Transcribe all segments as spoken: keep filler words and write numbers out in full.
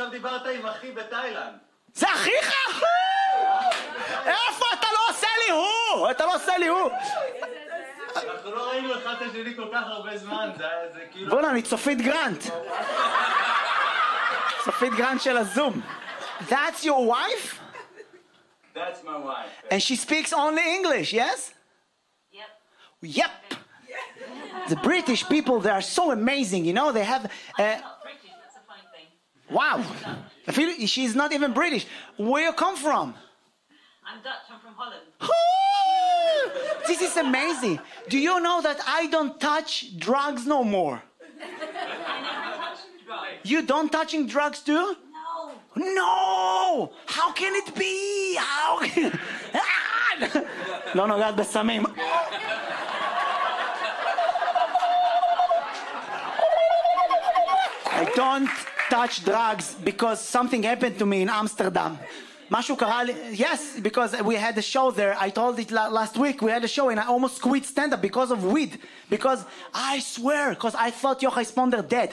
עכשיו דיברת עם אחי בתאילנד. זה אחיך? איפה אתה לא עושה לי הוא? אתה לא עושה לי הוא. אנחנו לא ראינו אחד את השני כל כך הרבה זמן, זה כאילו... בוא'נה, אני צופית גרנט. צופית גרנט של הזום. That's your wife? That's my wife. And she speaks only English, yes? Yep. Yep. The British people, they are so amazing, you know, they have... Uh, I'm not British, that's a fine thing. wow. I feel she's not even British. Where you come from? I'm Dutch, I'm from Holland. This is amazing. Do you know that I don't touch drugs no more? I never touched drugs. You don't touching drugs too? No. No! How can it be? How can... לא נוגעת בסמים. I don't touch drugs because something happened to me in Amsterdam. משהו קרה לי, yes, because we had a show there, I told it last week, we had a show and I almost quit stand-up because of weed, because I swear, because I thought Yochai Sponder dead.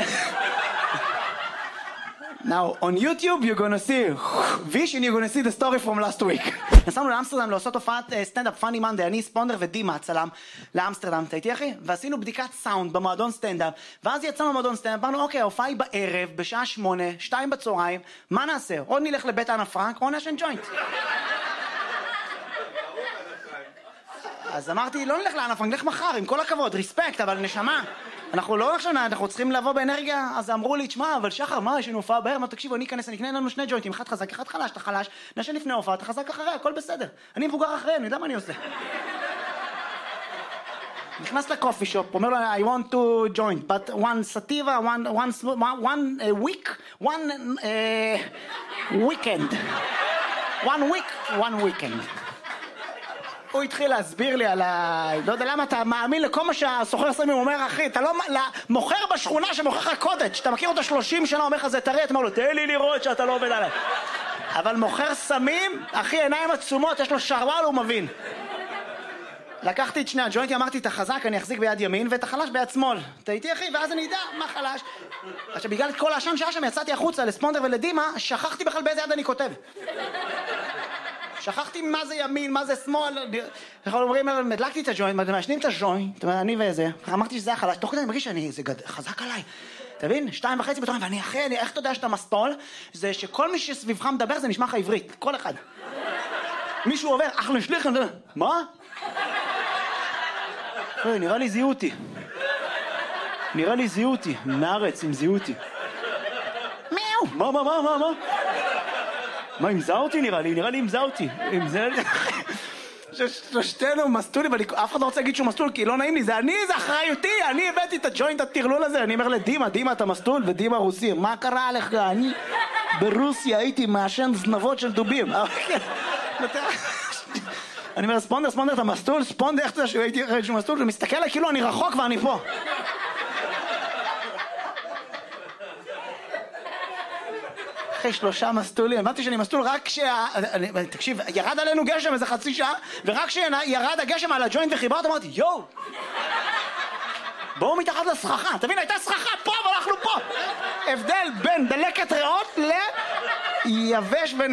Now, on YouTube, you're gonna see Vish and you're gonna see the story from last week. נסענו לאמסטרדם לעשות הופעת סטנדאפ פאני מנדי, אני ספונדר ודימה הצלם לאמסטרדם, אתה איתי אחי? ועשינו בדיקת סאונד במועדון סטנדאפ, ואז יצאנו במועדון סטנדאפ, אמרנו אוקיי, ההופעה היא בערב, בשעה שמונה, שתיים בצהריים, מה נעשה? או נלך לבית אנה פרנק, או נשן ג'וינט. אז אמרתי, לא נלך לאנה פרנק, נלך מחר, עם כל הכבוד, ריספקט, אבל נשמה. אנחנו לא עכשיו, אנחנו צריכים לבוא באנרגיה, אז אמרו לי, תשמע, אבל שחר, מה, יש לנו הופעה בערב, תקשיבו, אני אכנס, אני אקנה לנו שני ג'וינטים, אחד חזק, אחד חלש, אתה חלש, נשן לפני הופעה, אתה חזק אחרי, הכל בסדר. אני מבוגר אחרי, אני יודע מה אני עושה. נכנס לקופי שופ, אומר לו, I want to join, but one sativa, one, one, one uh, week, one uh, weekend. One week, one weekend. הוא התחיל להסביר לי על ה... לא יודע למה אתה מאמין לכל מה שהסוחר סמים אומר, אחי, אתה לא... מוכר בשכונה שמוכר לך קודג', שאתה מכיר אותו שלושים שנה, אומר לך זה תראה, אתה אומר לו, תן לי לראות שאתה לא עובד עליי. אבל מוכר סמים, אחי, עיניים עצומות, יש לו שרוואל, הוא מבין. לקחתי את שני הג'וינטים, אמרתי, את החזק אני אחזיק ביד ימין, ואת החלש ביד שמאל. אתה איתי אחי, ואז אני אדע מה חלש. עכשיו, בגלל כל העשן שהיה שם, יצאתי החוצה לספונדר ולדימה, שכחתי בכלל באיזה יד אני כותב. שכחתי מה זה ימין, מה זה שמאל. אנחנו אומרים, הדלקתי את הג'וינט, מעשנים את הג'וינט, אני וזה, אמרתי שזה החלש, תוך כדי אני מרגיש שאני, זה חזק עליי. אתה מבין? שתיים וחצי בתורן, ואני אחרי, אני, איך אתה יודע שאתה מסטול? זה שכל מי שסביבך מדבר, זה נשמע לך עברית, כל אחד. מישהו עובר, אך נשליך, אני יודע, מה? אוי, נראה לי זיהו אותי. נראה לי זיהו אותי, מארץ, הם זיהו אותי. מיהו? מה, מה, מה, מה, מה? מה, אם זהו אותי נראה לי? נראה לי אם זהו אותי. אם זה... שלושתנו מסטולים, אף אחד לא רוצה להגיד שהוא מסטול, כי לא נעים לי, זה אני, זה אחריותי, אני הבאתי את הג'וינט הטרלול הזה, אני אומר לדימה, דימה אתה מסטול, ודימה רוסי, מה קרה לך? אני ברוסיה הייתי מעשן זנבות של דובים. אני אומר, ספונדר, ספונדר, אתה מסטול? ספונדר, איך אתה יודע שהייתי אחרי שהוא מסטול? ומסתכל עליי כאילו אני רחוק ואני פה. אחרי שלושה מסטולים, אמרתי שאני מסטול רק כשה... תקשיב, ירד עלינו גשם איזה חצי שעה, ורק כשירד הגשם על הג'וינט וחיברת, אמרתי, יואו! בואו מתחת לסככה, תבין, הייתה סככה פה, אבל אנחנו פה! הבדל בין דלקת ריאות ליבש בין...